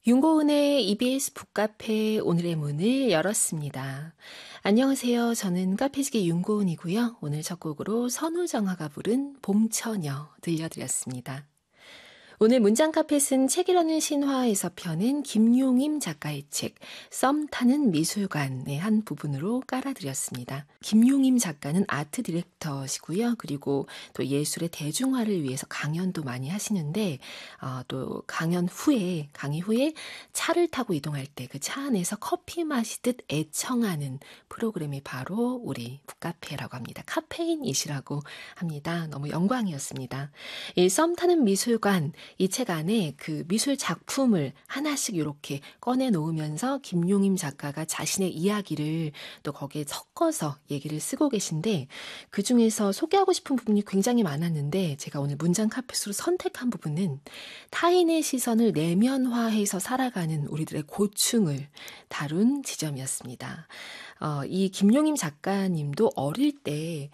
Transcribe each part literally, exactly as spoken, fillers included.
윤고은의 이비에스 북카페 오늘의 문을 열었습니다. 안녕하세요. 저는 카페지기 윤고은이고요. 오늘 첫 곡으로 선우정아가 부른 봄처녀 들려드렸습니다. 오늘 문장카페 쓴 책 읽는 신화에서 펴낸 김용임 작가의 책 썸 타는 미술관의 한 부분으로 깔아드렸습니다. 김용임 작가는 아트 디렉터시고요. 그리고 또 예술의 대중화를 위해서 강연도 많이 하시는데 어, 또 강연 후에 강의 후에 차를 타고 이동할 때 그 차 안에서 커피 마시듯 애청하는 프로그램이 바로 우리 북카페라고 합니다. 카페인이시라고 합니다. 너무 영광이었습니다. 이 썸 타는 미술관 이 책 안에 그 미술 작품을 하나씩 이렇게 꺼내 놓으면서 김용임 작가가 자신의 이야기를 또 거기에 섞어서 얘기를 쓰고 계신데 그 중에서 소개하고 싶은 부분이 굉장히 많았는데 제가 오늘 문장 카페스로 선택한 부분은 타인의 시선을 내면화해서 살아가는 우리들의 고충을 다룬 지점이었습니다. 어, 이 김용임 작가님도 어릴 때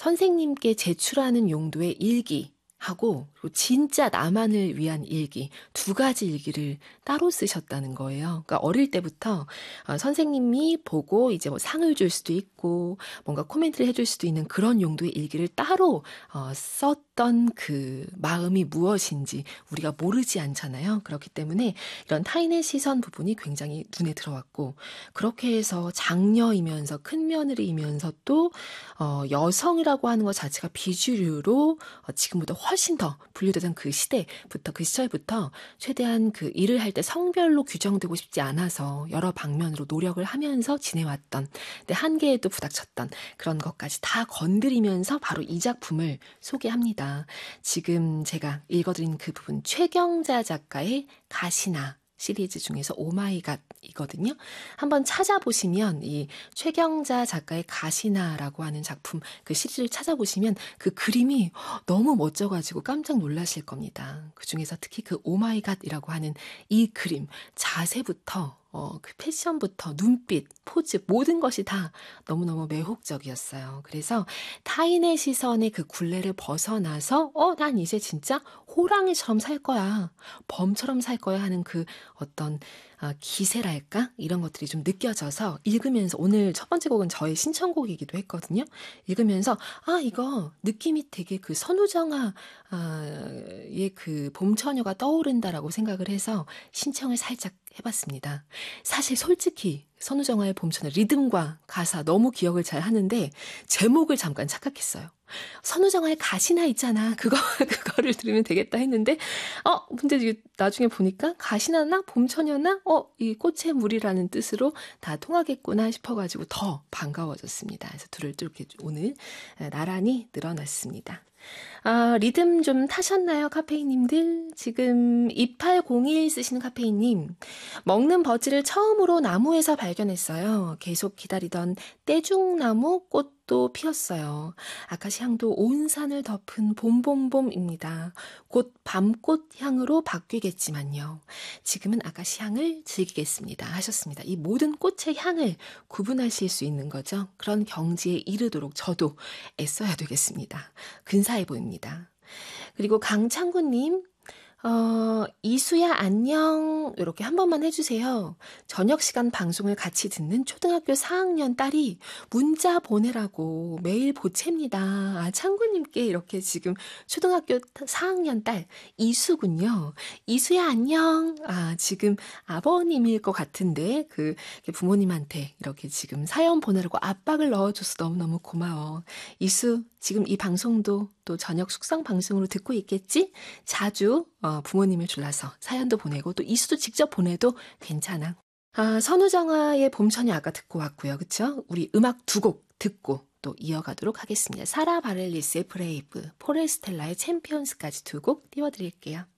선생님께 제출하는 용도의 일기 하고 진짜 나만을 위한 일기 두 가지 일기를 따로 쓰셨다는 거예요. 그러니까 어릴 때부터 어, 선생님이 보고 이제 뭐 상을 줄 수도 있고 뭔가 코멘트를 해줄 수도 있는 그런 용도의 일기를 따로 어, 썼던 그 마음이 무엇인지 우리가 모르지 않잖아요. 그렇기 때문에 이런 타인의 시선 부분이 굉장히 눈에 들어왔고 그렇게 해서 장녀이면서 큰 며느리이면서 또 어, 여성이라고 하는 것 자체가 비주류로 어, 지금보다 훨씬 더 분류되던 그 시대부터 그 시절부터 최대한 그 일을 할 때 성별로 규정되고 싶지 않아서 여러 방면으로 노력을 하면서 지내왔던 근데 한계에도 부닥쳤던 그런 것까지 다 건드리면서 바로 이 작품을 소개합니다. 지금 제가 읽어드린 그 부분 최경자 작가의 가시나 시리즈 중에서 오마이갓이거든요. 한번 찾아보시면 이 최경자 작가의 가시나라고 하는 작품 그 시리즈를 찾아보시면 그 그림이 너무 멋져가지고 깜짝 놀라실 겁니다. 그 중에서 특히 그 오마이갓이라고 하는 이 그림 자세부터 어, 그 패션부터 눈빛, 포즈 모든 것이 다 너무너무 매혹적이었어요. 그래서 타인의 시선의 그 굴레를 벗어나서 어, 난 이제 진짜 호랑이처럼 살 거야. 범처럼 살 거야 하는 그 어떤 아, 기세랄까? 이런 것들이 좀 느껴져서 읽으면서 오늘 첫 번째 곡은 저의 신청곡이기도 했거든요. 읽으면서 아 이거 느낌이 되게 그 선우정아의 그 봄처녀가 떠오른다라고 생각을 해서 신청을 살짝 해봤습니다. 사실 솔직히 선우정아의 봄처녀 리듬과 가사 너무 기억을 잘 하는데 제목을 잠깐 착각했어요. 선우정아의 가시나 있잖아. 그거, 그거를 들으면 되겠다 했는데, 어, 근데 나중에 보니까 가시나나 봄처녀나, 어, 이 꽃의 물이라는 뜻으로 다 통하겠구나 싶어가지고 더 반가워졌습니다. 그래서 둘을 이렇게 오늘 나란히 늘어났습니다. 아, 리듬 좀 타셨나요, 카페인님들? 지금 이팔공일 쓰시는 카페인님, 먹는 버즈를 처음으로 나무에서 발견했어요. 계속 기다리던 떼죽나무 꽃도 피었어요. 아카시향도 온 산을 덮은 봄봄봄입니다. 곧 밤꽃 향으로 바뀌겠지만요. 지금은 아카시향을 즐기겠습니다. 하셨습니다. 이 모든 꽃의 향을 구분하실 수 있는 거죠. 그런 경지에 이르도록 저도 애써야 되겠습니다. 근사해 보입니다. 그리고 강창구님, 어, 이수야 안녕 이렇게 한 번만 해주세요. 저녁 시간 방송을 같이 듣는 초등학교 사 학년 딸이 문자 보내라고 매일 보챕니다. 아, 창구님께 이렇게 지금 초등학교 사 학년 딸 이수군요. 이수야 안녕. 아, 지금 아버님일 것 같은데 그 부모님한테 이렇게 지금 사연 보내라고 압박을 넣어줘서 너무너무 고마워. 이수 지금 이 방송도 또 저녁 숙성 방송으로 듣고 있겠지? 자주 어, 부모님을 졸라서 사연도 보내고 또 이수도 직접 보내도 괜찮아. 아, 선우정아의 봄처녀 아까 듣고 왔고요. 그쵸? 우리 음악 두 곡 듣고 또 이어가도록 하겠습니다. 사라 바렐리스의 브레이브, 포레스텔라의 챔피언스까지 두 곡 띄워드릴게요.